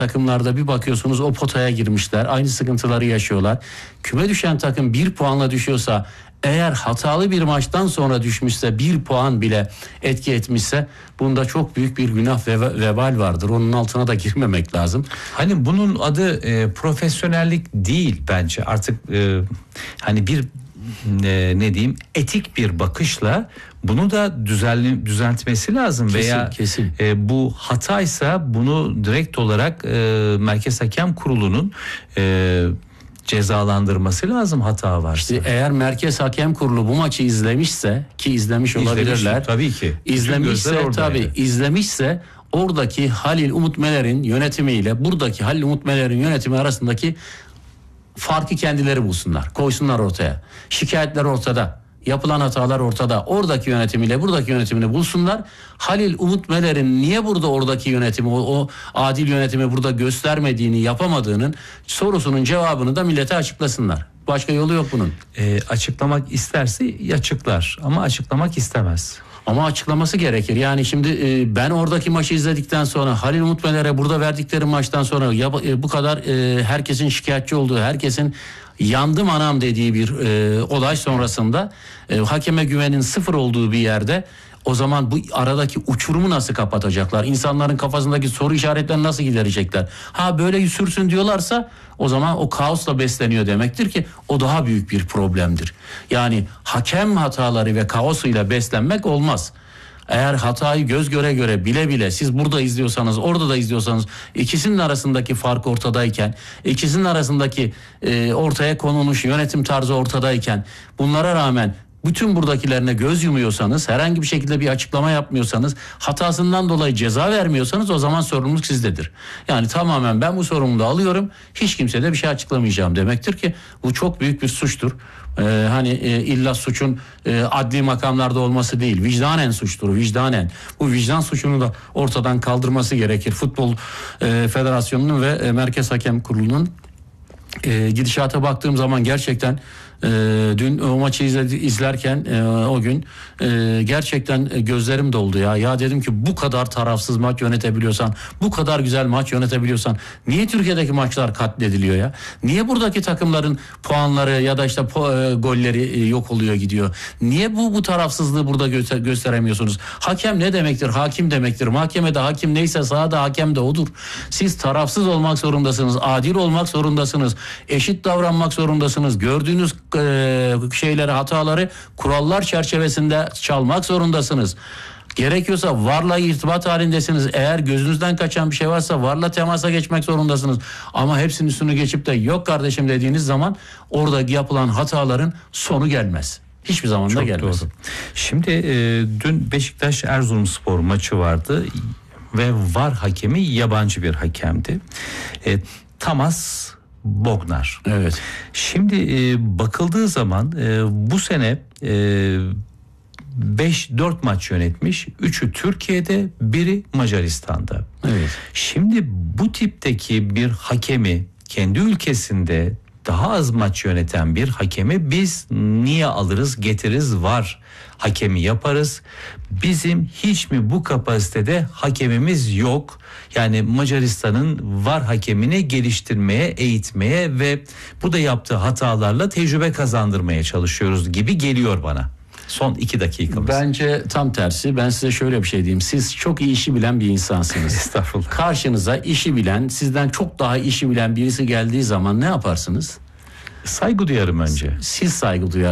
takımlarda bir bakıyorsunuz o potaya girmişler. Aynı sıkıntıları yaşıyorlar. Küme düşen takım 1 puanla düşüyorsa, eğer hatalı bir maçtan sonra düşmüşse, 1 puan bile etki etmişse, bunda çok büyük bir günah ve vebal vardır. Onun altına da girmemek lazım. Hani bunun adı profesyonellik değil bence. Artık hani bir ne diyeyim, etik bir bakışla bunu da düzeltmesi lazım. Kesin, veya kesin. Bu hataysa bunu direkt olarak Merkez Hakem Kurulu'nun cezalandırması lazım, hata varsa. İşte eğer Merkez Hakem Kurulu bu maçı izlemişse, ki izlemiş olabilirler. Tabii ki. İzlemişse oradaki Halil Umut Meler'in yönetimiyle buradaki Halil Umut Meler'in yönetimi arasındaki farkı kendileri bulsunlar. Koysunlar ortaya. Şikayetler ortada. Yapılan hatalar ortada. Oradaki yönetimiyle buradaki yönetimini bulsunlar. Halil Umut Meler'in niye burada oradaki yönetimi, o adil yönetimi burada göstermediğini, yapamadığının sorusunun cevabını da millete açıklasınlar. Başka yolu yok bunun. Açıklamak isterse açıklar ama açıklamak istemez. Ama açıklaması gerekir. Yani şimdi ben oradaki maçı izledikten sonra, Halil Umut Meler'e burada verdikleri maçtan sonra bu kadar herkesin şikayetçi olduğu, herkesin yandım anam dediği bir olay sonrasında hakeme güvenin 0 olduğu bir yerde, o zaman bu aradaki uçurumu nasıl kapatacaklar? İnsanların kafasındaki soru işaretlerini nasıl giderecekler? Ha böyle sürsün diyorlarsa, o zaman o kaosla besleniyor demektir ki o daha büyük bir problemdir. Yani hakem hataları ve kaosuyla beslenmek olmaz. Eğer hatayı göz göre göre, bile bile, siz burada izliyorsanız, orada da izliyorsanız, ikisinin arasındaki fark ortadayken, ikisinin arasındaki ortaya konulmuş yönetim tarzı ortadayken, bunlara rağmen bütün buradakilerine göz yumuyorsanız, herhangi bir şekilde bir açıklama yapmıyorsanız, hatasından dolayı ceza vermiyorsanız, o zaman sorumluluk sizdedir. Yani tamamen ben bu sorumluluğu alıyorum, hiç kimseye de bir şey açıklamayacağım demektir ki bu çok büyük bir suçtur. İlla suçun adli makamlarda olması değil, vicdanen suçtur, vicdanen. Bu vicdan suçunu da ortadan kaldırması gerekir. Futbol Federasyonu'nun ve Merkez Hakem Kurulu'nun gidişata baktığım zaman gerçekten dün o maçı izlerken o gün gerçekten gözlerim doldu ya. Ya dedim ki, bu kadar tarafsız maç yönetebiliyorsan, bu kadar güzel maç yönetebiliyorsan, niye Türkiye'deki maçlar katlediliyor ya? Niye buradaki takımların puanları ya da işte golleri yok oluyor gidiyor? Niye bu tarafsızlığı burada gösteremiyorsunuz? Hakem ne demektir? Hakim demektir. Mahkemede hakim neyse sahada hakem de odur. Siz tarafsız olmak zorundasınız. Adil olmak zorundasınız. Eşit davranmak zorundasınız. Gördüğünüz şeyleri, hataları kurallar çerçevesinde çalmak zorundasınız. Gerekiyorsa VAR'la irtibat halindesiniz. Eğer gözünüzden kaçan bir şey varsa VAR'la temasa geçmek zorundasınız. Ama hepsinin üstünü geçip de yok kardeşim dediğiniz zaman orada yapılan hataların sonu gelmez. Hiçbir zaman da gelmez. Doğru. Şimdi dün Beşiktaş-Erzurumspor maçı vardı ve VAR hakemi yabancı bir hakemdi. Tamas Bognar. Evet. Şimdi bakıldığı zaman bu sene 5-4 maç yönetmiş. 3'ü Türkiye'de, biri Macaristan'da. Evet. Şimdi bu tipteki bir hakemi, kendi ülkesinde daha az maç yöneten bir hakemi biz niye alırız, getiririz, VAR hakemi yaparız? Bizim hiç mi bu kapasitede hakemimiz yok? Yani Macaristan'ın VAR hakemini geliştirmeye, eğitmeye ve burada yaptığı hatalarla tecrübe kazandırmaya çalışıyoruz gibi geliyor bana. Son 2 dakikamız. Bence tam tersi. Ben size şöyle bir şey diyeyim. Siz çok iyi işi bilen bir insansınız. Estağfurullah. Karşınıza işi bilen, sizden çok daha işi bilen birisi geldiği zaman ne yaparsınız? Saygı duyarım önce. Siz saygı duyarsınız.